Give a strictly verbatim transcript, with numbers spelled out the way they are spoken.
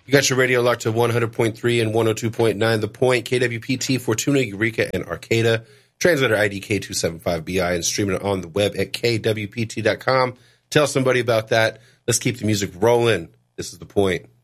You got your radio locked to one hundred point three and one oh two point nine The Point, K W P T, Fortuna, Eureka, and Arcata. Translator I D K two seven five B I and streaming it on the web at K W P T dot com. Tell somebody about that. Let's keep the music rolling. This is The Point.